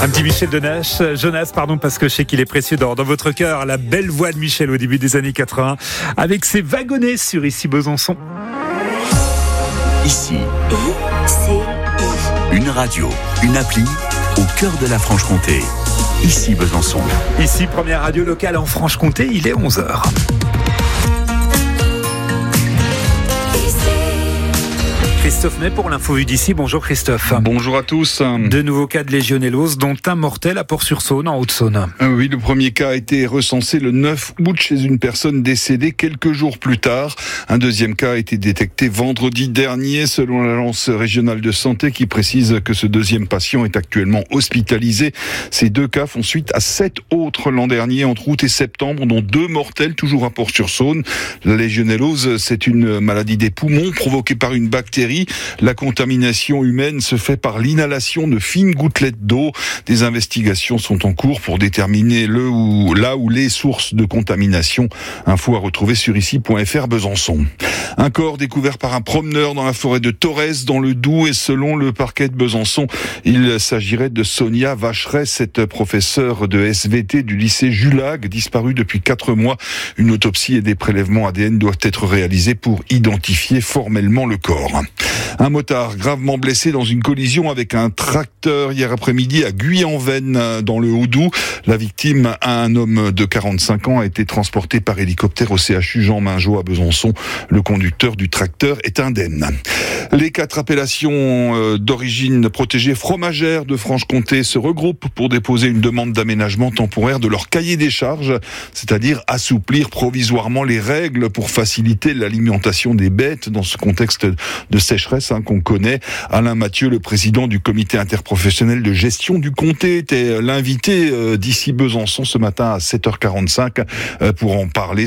Un petit Michel Jonas, parce que je sais qu'il est précieux dans votre cœur. La belle voix de Michel au début des années 80, avec ses wagonnets sur Ici Besançon. Ici, une radio, une appli au cœur de la Franche-Comté. Ici Besançon. Ici, première radio locale en Franche-Comté, il est 11h. Christophe May pour l'info vue d'ici. Bonjour Christophe. Bonjour à tous. De nouveaux cas de légionellose, dont un mortel à Port-sur-Saône, en Haute-Saône. Oui, le premier cas a été recensé le 9 août chez une personne décédée quelques jours plus tard. Un deuxième cas a été détecté vendredi dernier, selon l'Agence régionale de santé qui précise que ce deuxième patient est actuellement hospitalisé. Ces deux cas font suite à 7 autres l'an dernier, entre août et septembre, dont 2 mortels, toujours à Port-sur-Saône. La légionellose, c'est une maladie des poumons provoquée par une bactérie. La contamination humaine se fait par l'inhalation de fines gouttelettes d'eau. Des investigations sont en cours pour déterminer là où les sources de contamination. Info à retrouver sur ici.fr Besançon. Un corps découvert par un promeneur dans la forêt de Torres, dans le Doubs, et selon le parquet de Besançon, il s'agirait de Sonia Vacheret, cette professeure de SVT du lycée Julag, disparue depuis 4 mois. Une autopsie et des prélèvements ADN doivent être réalisés pour identifier formellement le corps. Un motard gravement blessé dans une collision avec un tracteur hier après-midi à Guy-en-Vennes dans le Haut-Doubs. La victime, un homme de 45 ans, a été transporté par hélicoptère au CHU Jean Mingeot à Besançon. Le conducteur du tracteur est indemne. Les 4 appellations d'origine protégée fromagère de Franche-Comté se regroupent pour déposer une demande d'aménagement temporaire de leur cahier des charges, c'est-à-dire assouplir provisoirement les règles pour faciliter l'alimentation des bêtes dans ce contexte de sécheresse qu'on connaît. Alain Mathieu, le président du comité interprofessionnel de gestion du comté, était l'invité d'ici Besançon ce matin à 7h45 pour en parler.